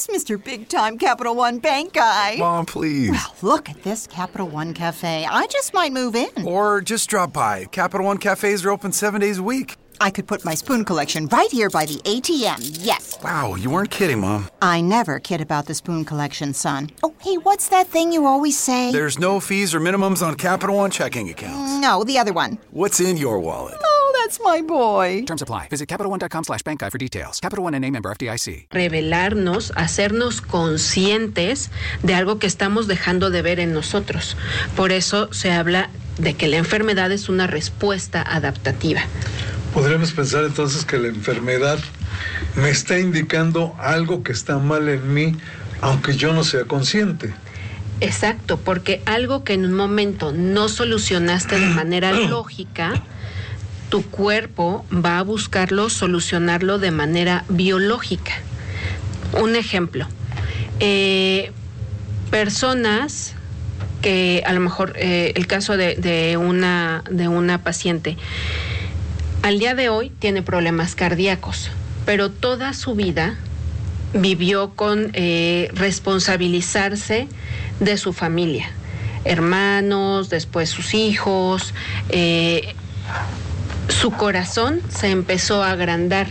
is Mr. Big Time Capital One Bank guy. Mom, please. Well, look at this Capital One Cafe. I just might move in. Or just drop by. Capital One cafes are open 7 days a week. I could put my spoon collection right here by the ATM, yes. Wow, you weren't kidding, Mom. I never kid about the spoon collection, son. Oh, hey, what's that thing you always say? There's no fees or minimums on Capital One checking accounts. No, the other one. What's in your wallet? Oh, that's my boy. Terms apply. Visit CapitalOne.com/bankguide for details. Capital One N.A. member FDIC. Revelarnos, hacernos conscientes de algo que estamos dejando de ver en nosotros. Por eso se habla de que la enfermedad es una respuesta adaptativa. Podríamos pensar entonces que la enfermedad me está indicando algo que está mal en mí, aunque yo no sea consciente. Exacto, porque algo que en un momento no solucionaste de manera lógica, tu cuerpo va a buscarlo, solucionarlo de manera biológica. Un ejemplo, personas que a lo mejor, el caso de una paciente, al día de hoy tiene problemas cardíacos, pero toda su vida vivió con responsabilizarse de su familia, hermanos, después sus hijos. Su corazón se empezó a agrandar.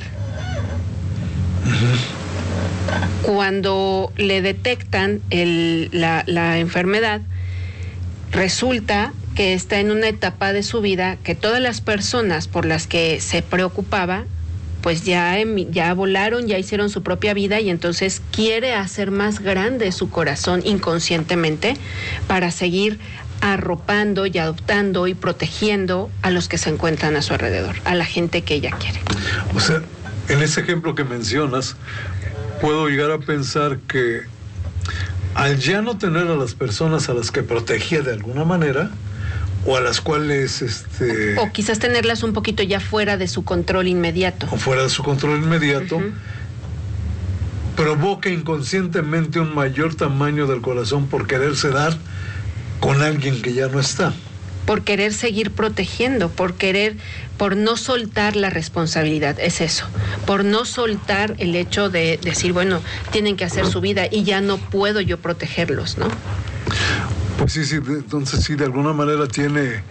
Cuando le detectan la enfermedad, resulta que está en una etapa de su vida que todas las personas por las que se preocupaba, pues ya volaron, ya hicieron su propia vida, y entonces quiere hacer más grande su corazón inconscientemente para seguir arropando y adoptando y protegiendo a los que se encuentran a su alrededor, a la gente que ella quiere. O sea, en ese ejemplo que mencionas, puedo llegar a pensar que al ya no tener a las personas a las que protegía de alguna manera, o a las cuales o quizás tenerlas un poquito ya fuera de su control inmediato. O fuera de su control inmediato, provoca inconscientemente un mayor tamaño del corazón por quererse dar con alguien que ya no está. Por querer seguir protegiendo, por no soltar la responsabilidad, es eso. Por no soltar el hecho de decir, bueno, tienen que hacer su vida y ya no puedo yo protegerlos, ¿no? Pues sí, entonces sí, de alguna manera tiene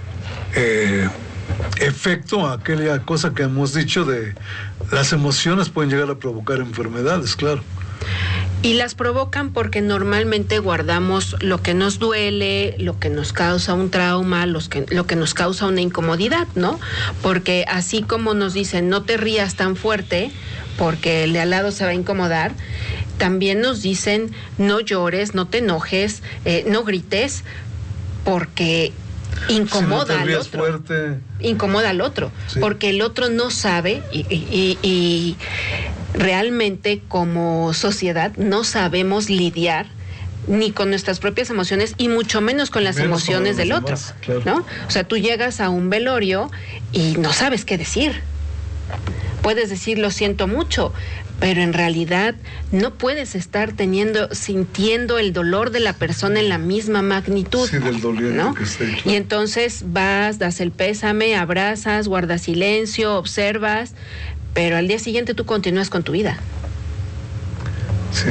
efecto a aquella cosa que hemos dicho de las emociones pueden llegar a provocar enfermedades, claro. Y las provocan porque normalmente guardamos lo que nos duele, lo que nos causa un trauma, lo que nos causa una incomodidad, ¿no? Porque así como nos dicen, no te rías tan fuerte porque el de al lado se va a incomodar, también nos dicen, no llores, no te enojes, no grites, porque incomoda al otro. Fuerte. Incomoda al otro, sí. Porque el otro no sabe y realmente como sociedad no sabemos lidiar ni con nuestras propias emociones y mucho menos con las emociones del otro, claro. ¿No? O sea, tú llegas a un velorio y no sabes qué decir. Puedes decir lo siento mucho, pero en realidad no puedes estar sintiendo el dolor de la persona en la misma magnitud. Sí, del doliente, ¿no? Que esté, claro. Y entonces vas, das el pésame, abrazas, guardas silencio, observas, pero al día siguiente tú continúas con tu vida. Sí.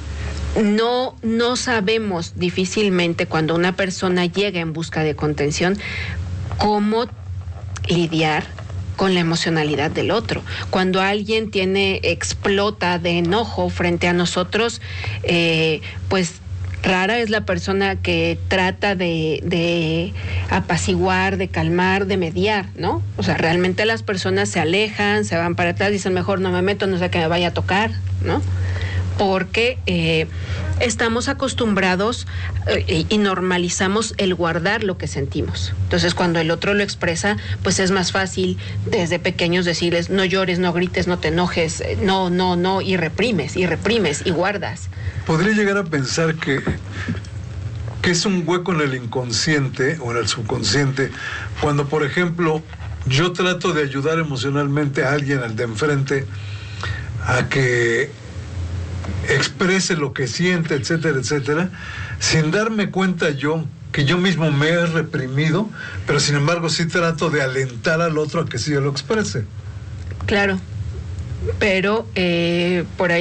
No sabemos difícilmente cuando una persona llega en busca de contención cómo lidiar con la emocionalidad del otro. Cuando alguien explota de enojo frente a nosotros, pues rara es la persona que trata de apaciguar, de calmar, de mediar, ¿no? O sea, realmente las personas se alejan, se van para atrás, dicen mejor no me meto, no sé que me vaya a tocar, ¿no? Porque estamos acostumbrados y normalizamos el guardar lo que sentimos. Entonces, cuando el otro lo expresa, pues es más fácil desde pequeños decirles, no llores, no grites, no te enojes, no, y reprimes, y guardas. Podría llegar a pensar que es un hueco en el inconsciente o en el subconsciente, cuando, por ejemplo, yo trato de ayudar emocionalmente a alguien, al de enfrente, a que exprese lo que siente, etcétera, etcétera, sin darme cuenta yo que yo mismo me he reprimido, pero sin embargo sí trato de alentar al otro a que sí lo exprese. Claro, pero por ahí